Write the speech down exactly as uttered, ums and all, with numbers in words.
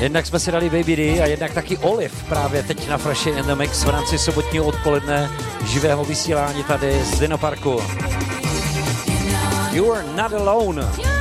Jednak jsme si dali Baby D a jednak taky Olive právě teď na Fresh in the Mix v rámci sobotního odpoledne živého vysílání tady z Dinoparku. You are not alone.